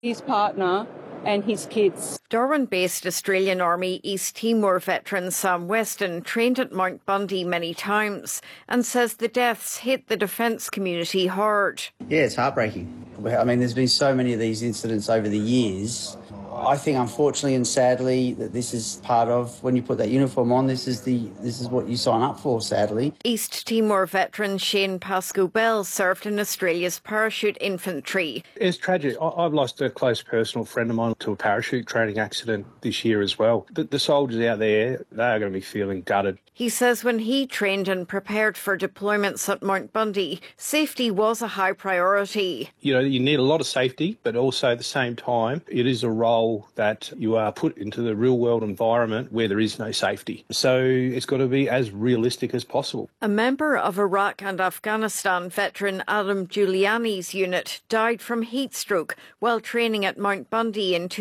his partner and his kids. Darwin-based Australian Army East Timor veteran Sam Weston trained at Mount Bundy many times and says the deaths hit the defence community hard. Yeah, it's heartbreaking. I mean, there's been so many of these incidents over the years. I think, unfortunately and sadly, that this is part of, when you put that uniform on, this is what you sign up for, sadly. East Timor veteran Shane Pascoe-Bell served in Australia's parachute infantry. It's tragic. I've lost a close personal friend of mine to a parachute training accident this year as well. The soldiers out there, they are going to be feeling gutted. He says when he trained and prepared for deployments at Mount Bundy, safety was a high priority. You know, you need a lot of safety, but also at the same time, it is a role that you are put into the real world environment where there is no safety. So it's got to be as realistic as possible. A member of Iraq and Afghanistan veteran Adam Giuliani's unit died from heat stroke while training at Mount Bundy in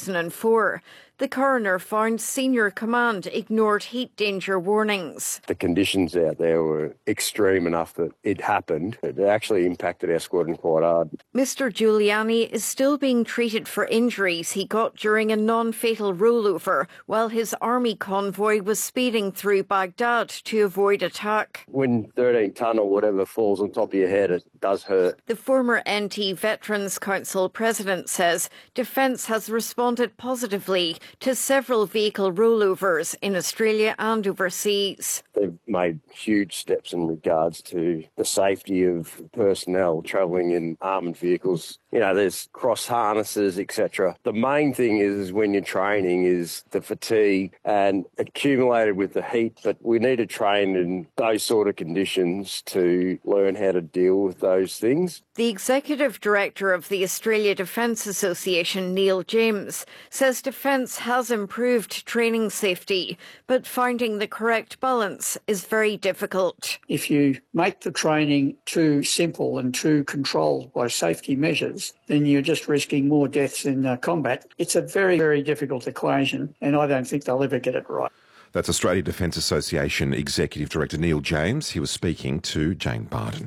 2004. The coroner found senior command ignored heat danger warnings. The conditions out there were extreme enough that it happened. It actually impacted our squadron quite hard. Mr. Giuliani is still being treated for injuries he got during a non-fatal rollover while his army convoy was speeding through Baghdad to avoid attack. When 13 tonne or whatever falls on top of your head, it does hurt. The former NT Veterans Council president says Defence has responded positively to several vehicle rollovers in Australia and overseas. They've made huge steps in regards to the safety of personnel travelling in armoured vehicles. You know, there's cross harnesses, etc. The main thing is when you're training is the fatigue and accumulated with the heat, but we need to train in those sort of conditions to learn how to deal with those things. The Executive Director of the Australia Defence Association, Neil James, says Defence has improved training safety, but finding the correct balance is very difficult. If you make the training too simple and too controlled by safety measures, then you're just risking more deaths in combat. It's a very, very difficult equation, and I don't think they'll ever get it right. That's Australia Defence Association Executive Director Neil James. He was speaking to Jane Barden.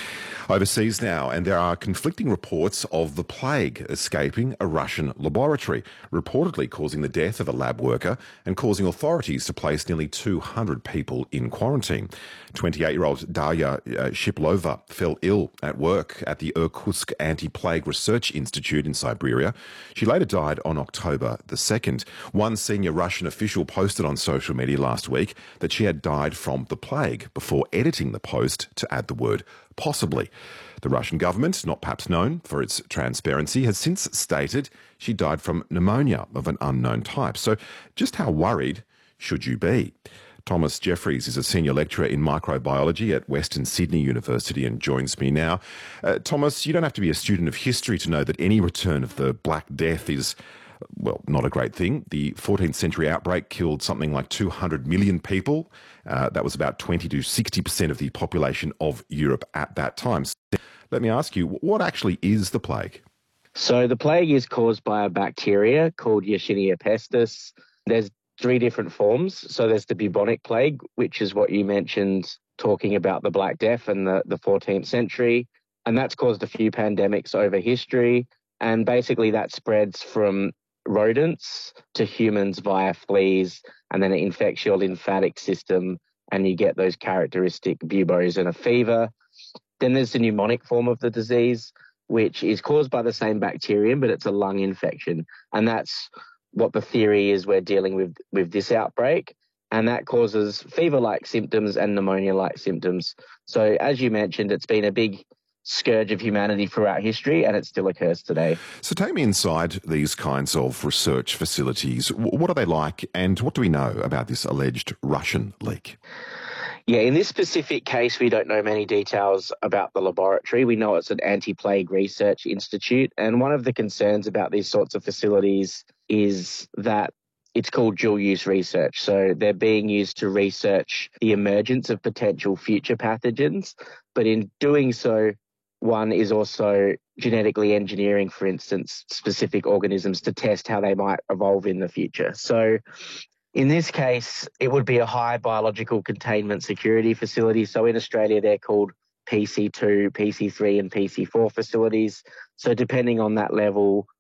Overseas now, and there are conflicting reports of the plague escaping a Russian laboratory, reportedly causing the death of a lab worker and causing authorities to place nearly 200 people in quarantine. 28-year-old Darya Shiplova fell ill at work at the Irkutsk Anti-Plague Research Institute in Siberia. She later died on October the 2nd. One senior Russian official posted on social media last week that she had died from the plague before editing the post to add the word possibly. The Russian government, not perhaps known for its transparency, has since stated she died from pneumonia of an unknown type. So just how worried should you be? Thomas Jeffries is a senior lecturer in microbiology at Western Sydney University and joins me now. Thomas, you don't have to be a student of history to know that any return of the Black Death is, well, not a great thing. The 14th century outbreak killed something like 200 million people. That was about 20 to 60% of the population of Europe at that time. So let me ask you, what actually is the plague? So the plague is caused by a bacteria called Yersinia pestis. There's 3 different forms. So there's the bubonic plague, which is what you mentioned, talking about the Black Death in the 14th century. And that's caused a few pandemics over history. And basically that spreads from rodents to humans via fleas, and then it infects your lymphatic system and you get those characteristic buboes and a fever. Then there's the pneumonic form of the disease, which is caused by the same bacterium, but it's a lung infection. And that's what the theory is we're dealing with this outbreak. And that causes fever-like symptoms and pneumonia-like symptoms. So as you mentioned, it's been a big scourge of humanity throughout history, and it still occurs today. So take me inside these kinds of research facilities. What are they like, and what do we know about this alleged Russian leak? Yeah, in this specific case, we don't know many details about the laboratory. We know it's an anti-plague research institute, and one of the concerns about these sorts of facilities is that it's called dual-use research. So they're being used to research the emergence of potential future pathogens, but in doing so, one is also genetically engineering, for instance, specific organisms to test how they might evolve in the future. So in this case, it would be a high biological containment security facility. So in Australia, they're called PC2, PC3 and PC4 facilities. So depending on that level,